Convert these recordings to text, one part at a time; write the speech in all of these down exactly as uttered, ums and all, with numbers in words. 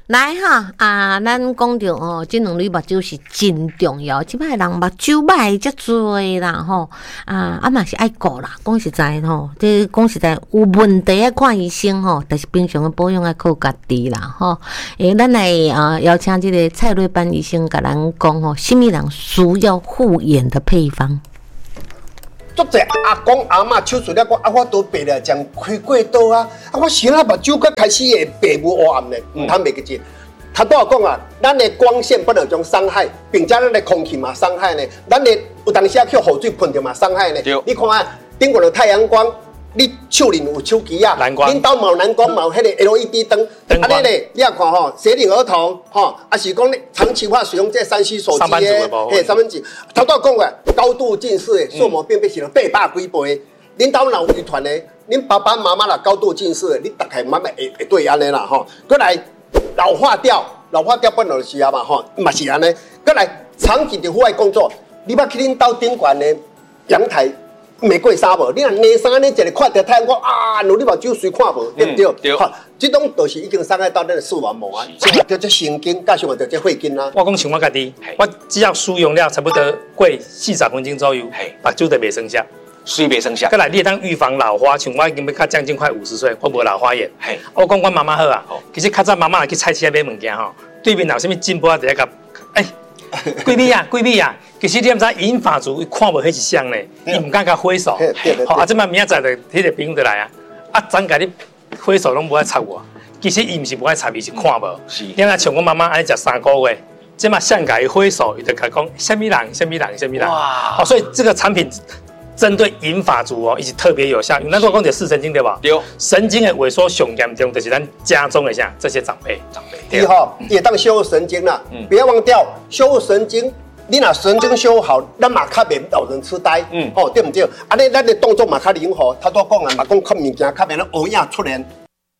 来哈啊，咱讲到哦，这两类目睭是真重要。即摆人目睭歹遮多啦吼，啊啊嘛是爱顾啦。讲实在吼，这讲实在有问题爱看医生吼，但是平常的保养爱靠家己啦吼。诶，咱来啊邀请这个蔡瑞班医生甲咱讲吼，什么人需要护眼的配方？ 足侪阿公阿嬷手术了，我啊我都白了，将开过刀啊！啊，我先啊目睭才开始会白无黑暗呢，唔通袂个进。他都有讲啊，咱的光线不能种伤害，并且咱的空气嘛伤害呢，咱的有当时啊去雨水喷着嘛伤害呢。你看啊，顶过了太阳光，你手里有手机啊，恁兜冇蓝光冇迄个 L E D 灯，安尼咧，你也看吼，适龄儿童吼，啊是讲咧长期化使用这三 C 手机诶，嘿，三分之，头都有讲过，高度近视诶，数膜辨别是八百几倍，恁兜若有遗传诶，恁爸爸妈妈若高度近视诶，你大概慢慢会会对安尼啦吼，过来。老化掉，老化掉本来就是啊嘛吼，嘛是安尼。过来长期伫户外工作，你捌去恁兜顶悬的阳台玫瑰衫无？你若拿衫安尼一个看着太阳光啊，努力目睭随看无，对不对？对。好，这种就是已经伤害到咱的视网膜啊，伤害到这神经，加上到这血筋啊。 我讲像我家己，我只要使用了差不多过四十分钟左右，目睭就袂生效。 水袂生效， 再来你当预防老花，像我已经要较将近快五十岁，我无老花眼。我讲我妈妈好啊，其实较早妈妈去菜市仔买物件吼，对面有啥物进步啊，第一个，哎，贵米啊，贵米啊，其实你毋知银发族看无迄一项呢，伊唔敢甲挥手，好啊，即摆明仔载就迄个朋友就来啊，啊，咱甲你挥手拢无爱插我，其实伊毋是无爱插，伊是看无。是，你看像我妈妈安尼食三个月，即摆向甲伊挥手，伊就甲讲，什么人，什么人，什么人。哇，好，所以这个产品。针对银发族哦，伊是特别有效。咱说讲者视神经对吧？对。神经的萎缩上严重，就是咱家中的像这些长辈。长辈。 第哈也当修复神经啦，嗯、不要忘掉修复神经。你若神经修复好，咱嘛较袂老人痴呆。嗯。哦，对不对？安尼咱的动作嘛较灵活。他都讲啊，嘛讲看物件较袂咱乌影出现。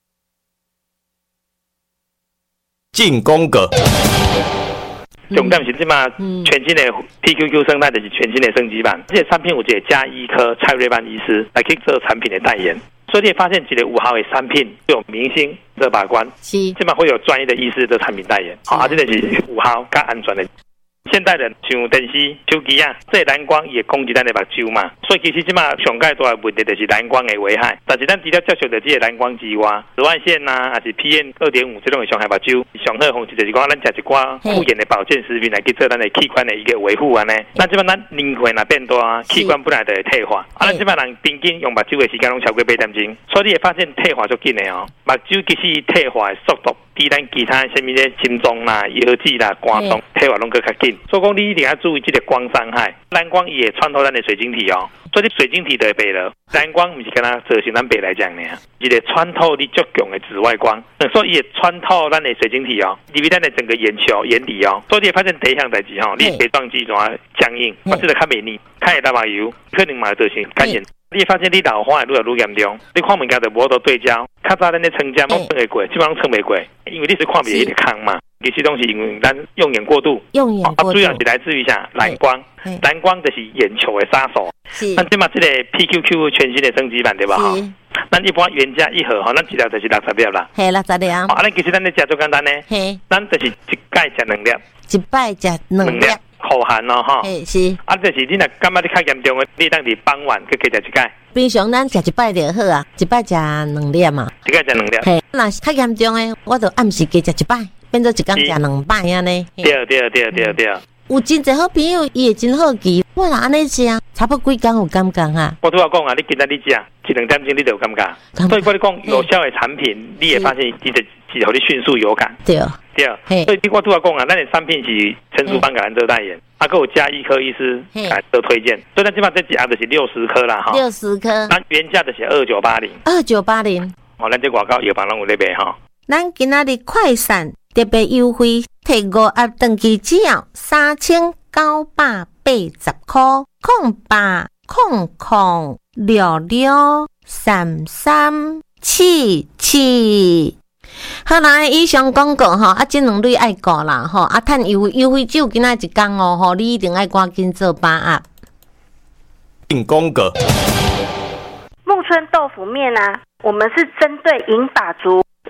进攻个。 重点是即嘛，全新的 P Q Q 生态就是全新的升级版。这些产品有一个加医科蔡瑞班医师来去做产品的代言，所以你发现一个五号的产品有明星在把关，基本会有专业的医师的产品代言。好，啊，这个是五号更安全的。现代人像电视、手机啊，这蓝光也攻击咱的目睭嘛，所以其实即马上介大的问题就是蓝光的危害。但是咱除了接触到这个蓝光之外，紫外线呐、啊，还是 P M 二点五这种的伤害目睭，上好的方式就是讲咱食一寡护眼的保健食品来去做咱的器官的一个维护安尼。咱即马咱年岁若变大，器官本来就会退化，啊，咱即马人平均用目睭的时间拢超过八点钟，所以你会发现退化足紧的哦。目睭其实退化的速度比咱其他什么的心脏啦、腰子啦、肝脏退化拢更较紧。所以讲你一定要注意这个光伤害，蓝光也穿透咱的水晶体哦，所以你水晶体就会白了。蓝光不是跟它做成咱白来讲呢，一个穿透力足强的紫外光，所以也穿透咱的水晶体哦，入去咱的整个眼球、眼底哦，所以你会发现第一项代志吼，你睫状肌怎啊僵硬，或者较袂腻，较会打麻油，可能嘛就是干眼。你会发现你老花愈来愈严重，你看物件就无多对焦，较早咱的成家拢撑会过，基本上撑袂过，因为你是看袂迄个空嘛。其实都是因为咱用眼过度， 用眼过度， 主要是来自于啥蓝光，蓝光就是眼球的杀手。是，咱即马这个 P Q Q 全新的升级版对吧？哈，咱一般原价一盒哈，咱一粒就是六十粒啦。 嘿，六十粒。啊， 咱其实咱咧食最简单呢，嘿，咱就是一摆食两粒， 一摆食两粒， 好寒咯哈。 嘿，是。啊， 就是你若感觉你较严重的，你当伫傍晚去加食一摆。 平常咱食一摆就好啊，一摆食两粒嘛。 一摆食两粒。 嘿，若是较严重的，我就暗时加食一摆。变做一工食两摆安尼， 对对对对对。 有真侪好朋友，伊会真好奇，我若安尼食，差不多几工有感觉啊？ 我拄仔讲啊，你今仔日食一两点钟，你就有感觉。所以我你讲有效的产品，你会发现伊就是互你迅速有感。对对，所以我拄仔讲啊，咱的产品是陈淑芳给咱做代言，啊，还有加医科医师给咱做推荐，所以咱基本上这几盒就是六十颗啦哈。六十颗，咱原价就是二九八零。二九八零。哦，咱这广告药房拢有咧卖哈。咱今仔日快闪。特别优惠，摕五盒长期只要三千九百八十块，空八空空六六三三七七。好啦，以上广告吼，啊，这两类爱顾啦吼，啊，趁优惠优惠只有今仔一天哦吼，你一定爱赶紧做把握。 进广告。 木村豆腐面啊，我们是针对银发族。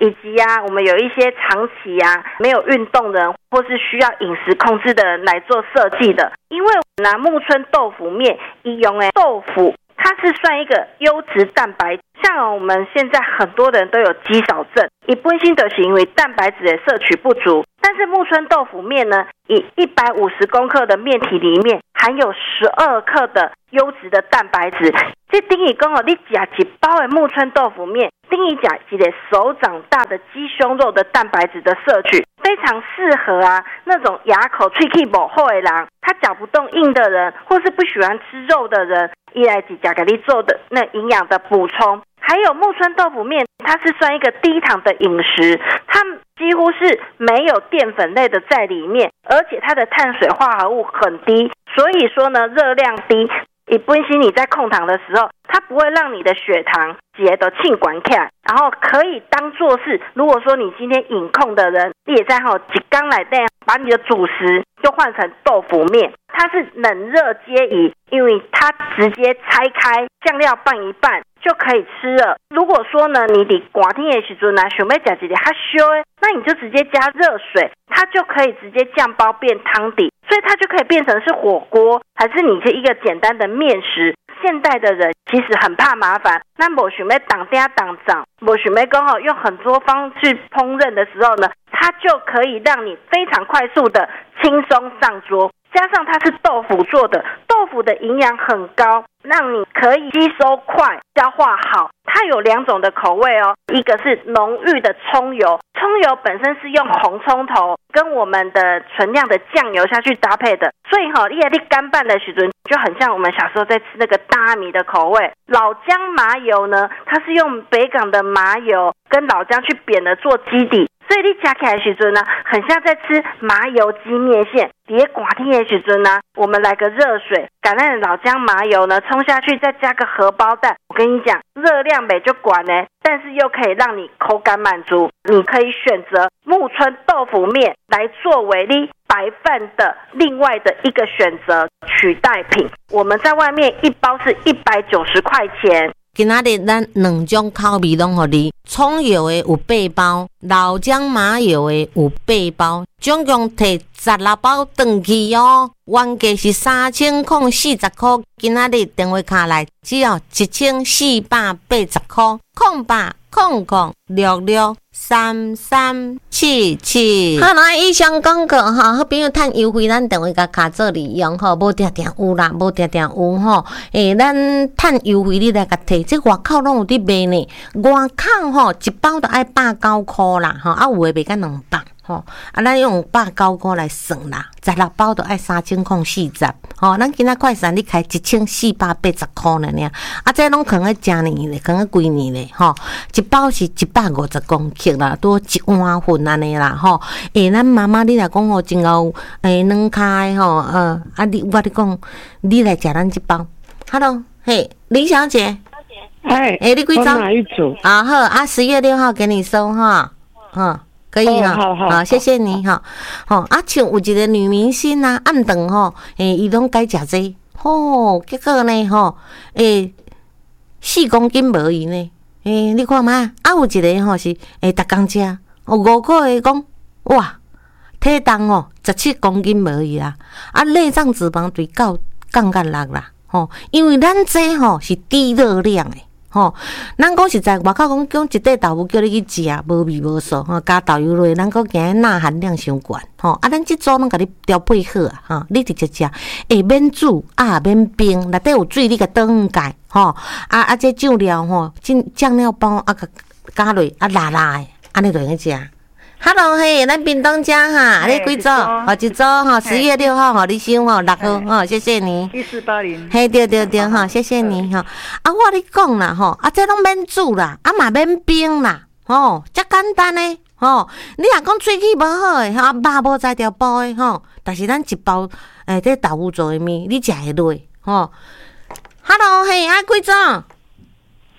以及啊，我们有一些长期啊没有运动的人，或是需要饮食控制的人来做设计的。因为拿木村豆腐面一用的豆腐，它是算一个优质蛋白，像我们现在很多人都有肌少症，一般性的是因为蛋白质的摄取不足。但是木村豆腐面呢，以一百五十公克的面体里面含有十二克的优质的蛋白质，这等于讲哦，你吃一包的木村豆腐面，等于吃一个手掌大的鸡胸肉的蛋白质的摄取，非常适合啊那种牙口喙齿不好的人，他嚼不动硬的人，或是不喜欢吃肉的人，一来几家给你做的那营养的补充。还有木村豆腐面，它是算一个低糖的饮食，它几乎是没有淀粉类的在里面，而且它的碳水化合物很低，所以说呢热量低。一般性你在控糖的时候，它不会让你的血糖节的气管起来，然后可以当做是，如果说你今天饮控的人，你也在吼一缸来内把你的主食就换成豆腐面，它是冷热皆宜，因为它直接拆开，酱料拌一拌就可以吃了。如果说呢，你伫寒天的时阵啊，想要吃一个较烧的，那你就直接加热水，它就可以直接酱包变汤底，所以它就可以变成是火锅，还是你是一个简单的面食。现代的人其实很怕麻烦，那没想要当爹当长，没想要刚好用很多方式烹饪的时候呢，它就可以让你非常快速的轻松上桌。加上它是豆腐做的，豆腐的营养很高，让你可以吸收快，消化好。它有两种的口味哦，一个是浓郁的葱油，葱油本身是用红葱头跟我们的纯酿的酱油下去搭配的，所以哈、哦，你在你干拌的时候就很像我们小时候在吃那个大米的口味。老姜麻油呢，它是用北港的麻油跟老姜去煸的做基底，所以你吃起来的时候呢，很像在吃麻油鸡面线。在寒天的时候呢，我们来个热水，橄榄老姜麻油呢冲下去，再加个荷包蛋。我跟你讲，热量没就管呢，但是又可以让你口感满足。你可以选择木村豆腐面来作为你白饭的另外的一个选择取代品。我们在外面一包是一百九十块钱。 今仔日咱两种口味拢互你，葱油的有八包，老姜麻油的有八包，总共摕十六包回去哦。原价是三千零四十块，今仔日电话卡来只要一千四百八十块，空八空空六六三三七七。好，那以上广告哈，好朋友趁优惠，咱电话甲卡做利用吼，无定定有啦，无定定有吼。诶，咱趁优惠你来甲摕，这外口拢有伫卖呢。外口吼一包都爱百九箍啦，吼啊有诶卖甲两百。吼，啊，咱用百九块来算啦，十六包都爱三千零四十，吼，咱今仔快闪你开一千四百八十块了呢，啊，这拢可能真年咧，可能几年咧，吼，一包是一百五十公克啦，多一碗份安尼啦，吼，诶，咱妈妈你来讲吼，真有诶软开吼，呃，啊，你我你讲，你来食咱一包 ，Hello， 嘿，李小姐， 哎， 诶，你几张？ 哪一组？ 啊，好，啊，十月六号给你收哈，哈。可以哈、哦， 好好好，谢谢你哈。好啊，像有一个女明星啊，暗顿吼，诶，伊拢改食这，吼，结果呢吼，诶，四公斤无伊呢，诶，你看嘛，啊有一个吼是诶，逐工食，哦，五块的讲，哇，体重哦，十七公斤无伊啦，啊，内脏脂肪对到降到六啦，吼，因为咱这吼是低热量诶。吼，咱讲实在，外口讲讲一块豆腐叫你去食，无味无素，吼，加豆油类，咱讲惊钠含量伤悬，吼，啊，咱即组拢甲你调配好啊，吼，你直接食，会免煮啊，免冰，内底有水，你甲倒转盖，吼，啊啊，这酱料吼，酱酱料包啊，甲加落啊，辣辣的，安尼就用食。Hello， 嘿，咱屏东家哈，你几组？哦，一组哈，十月六号哈，你收哈，六号哈，谢谢你。 一四八零。 嘿，对对对哈，谢谢你哈。啊，我你讲啦吼，啊，这拢免煮啦，啊嘛免冰啦，吼，遮简单呢，吼。你若讲喙齿无好诶，哈，肉无在条包诶，吼，但是咱一包诶，这豆腐做诶面，你食会落，吼。Hello， 嘿，啊，几组？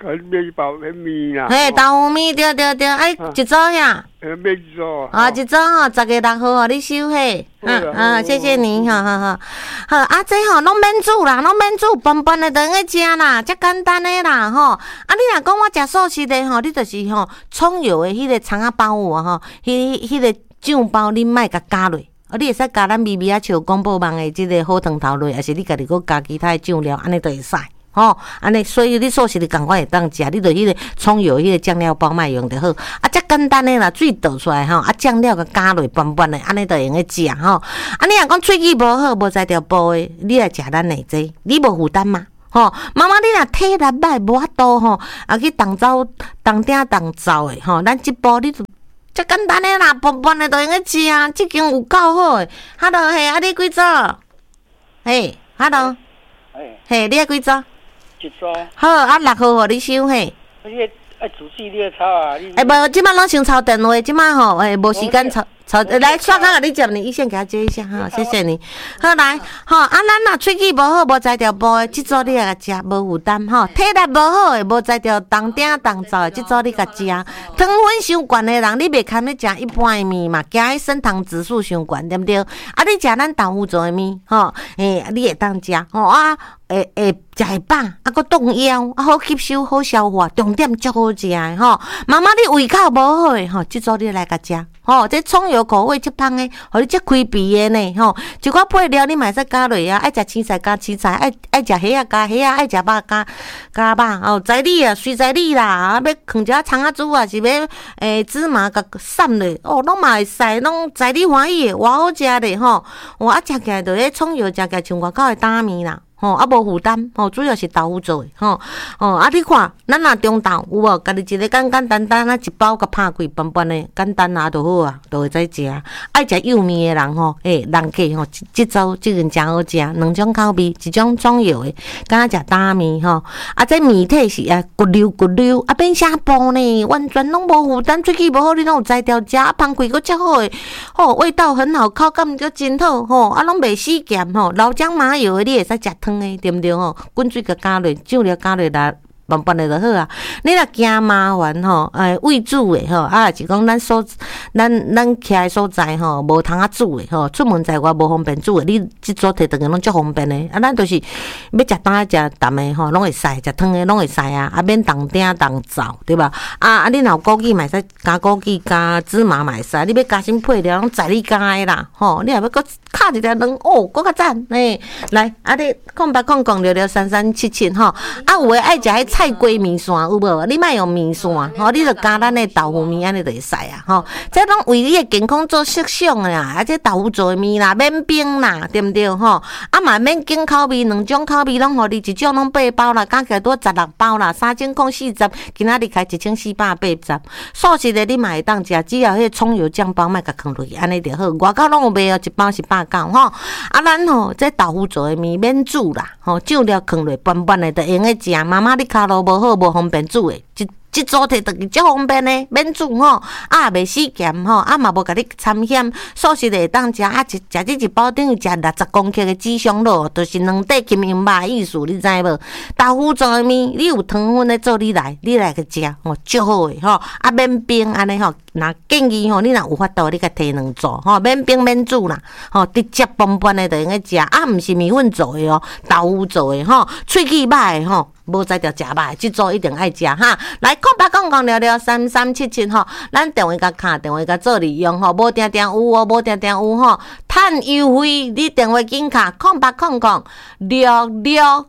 跟面包的面啦。 嘿，豆腐面对对对，哎，一组呀。 呃，面包。 啊，一组吼，十个六号，互你收嘿。嗯嗯，谢谢你，好好好。好啊，这吼拢免煮啦，拢免煮，笨笨的就用食啦，遮简单的啦吼。啊，你若讲我食素食的吼，你就是吼葱油的迄个葱仔包有啊吼，迄迄个酱包你莫甲加落。啊，你会使加咱咪咪啊像广播网的即个好汤头落，还是你家己搁加其他的酱料，安尼都会使。吼，安尼，所以你素食你赶快会当食，你着迄个葱油、迄个酱料包卖用就好。啊，遮简单的啦，水倒出来吼，啊酱料甲加落拌拌的，安尼就用个食吼。啊，你若讲喙齿无好，无才调煲的，你来食咱的这，你无负担嘛？吼，妈妈你若体力歹，无法度吼，啊去动走、动顶、动走的吼，咱即步你就。遮简单的啦，拌拌的就用个食，即间有够好诶。Hello， 嘿，啊你几组？嘿 ，Hello， 嘿，你啊几组？ 一组。 好，啊六号互你收嘿。 你爱仔细你抄啊！ 哎，无，即摆拢先抄电话，即摆吼，哎，无时间抄。好，来刷卡，你接你一线给他接一下哈，谢谢你。好来，好啊，咱若喙齿无好，无才调煲的，即组你来甲食，无负担哈。体力无好的，无才调动顶动走的，即组你甲食。糖分伤悬的人，你袂堪咧食一般的面嘛，惊伊升糖指数伤悬，对不对？啊，你食咱豆腐做的面，吼，诶，你会当食，吼啊，会会食会饱，啊，搁冻腰，啊，好吸收，好消化，重点足好食的吼。妈妈你胃口无好的吼，即组你来甲食。吼、哦，这葱油口味足香诶，互你足开鼻诶呢，吼、哦，一寡配料你嘛会使加落啊，爱食青菜加青菜，爱爱食虾啊加虾啊，爱食肉加加肉，哦，在理啊，随在理啦，啊，要放一下葱仔煮啊，是要诶芝麻甲散落，哦，拢嘛会使，拢在理欢喜诶，偌好食咧，吼、哦，哇，啊食起来就迄葱油食起来像外口诶打面啦。吼、哦，啊无负担，吼、哦，主要是豆腐做诶，吼、哦，哦，啊你看，咱若中豆有无？家己一个简简单单啊，一包甲拍开，拌拌诶，简单啊就好啊，就会使食。爱食幼面诶人吼，诶、欸，人客吼，即周即阵真好食，两种口味，一种葱油诶，敢若食打面吼，啊，这面体是啊，骨溜骨溜，啊变啥煲呢？完全拢无负担，喙齿无好，你拢有才调食，啊，芳开佫遮好诶，吼、哦，味道很好，口感佫真好，吼、哦，啊拢袂死咸吼，老姜麻油诶，你会使食汤。对不对吼？滚水甲加落，酱料加落来，拌拌的就好啊。你若惊麻烦吼，诶，胃煮的吼，啊是讲咱所咱咱徛的所在吼，无通啊煮的吼，出门在外无方便煮的，你即组摕倒去拢足方便的。啊，咱就是要食蛋食淡的吼，拢会使；食汤的拢会使啊，啊免动鼎动灶，对吧？啊啊，你若有枸杞嘛会使加枸杞加芝麻嘛会使，你要加什么配料拢在你加的啦，吼，你若要搁卡一条卵哦，搁较赞诶！来，啊你空白空空六六三三七七吼，啊有诶爱食迄菜龟面线有无？你莫用面线吼，你就加咱诶豆腐面安尼就会使啊吼。这拢为你诶健康做设想诶啦，啊这豆腐做诶面啦，免冰啦，对毋对吼？啊嘛免拣口味，两种口味拢互你，一种拢八包啦，加起来多十六包啦，三千空四十，今仔日开一千四百八十。素食诶你嘛会当食，只要迄个葱油酱包莫甲放落去，安尼就好。外口拢有卖哦，一包是百九吼。啊咱吼这豆腐做诶面免煮啦，吼酱料放落拌拌诶，就用诶食。妈妈你骹路无好，无方便煮诶，即即组摕倒去足方便诶，免煮吼，啊袂死咸吼，啊嘛无甲你掺咸，素食会当食，啊一食即一包等于食六十公克诶脂肪咯，就是两块金银肉意思，你知无？豆腐做诶面，你有糖分咧做你来，你来去食吼，足好诶吼，啊免冰安尼吼，若建议吼，你若有法度，你甲摕两组吼，免冰免煮啦，吼直接拌拌诶就用个食，啊毋是面粉做诶哦，豆腐做诶吼，喙齿歹诶吼。无才调食肉，即组一定爱食哈。来，空白空空聊聊三三七七吼，咱电话甲卡，电话甲做利用吼，无定定有哦，无定定有吼，趁优惠，你电话紧卡，空白空空六六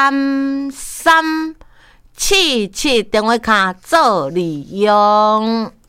三三七七，电话卡做利用。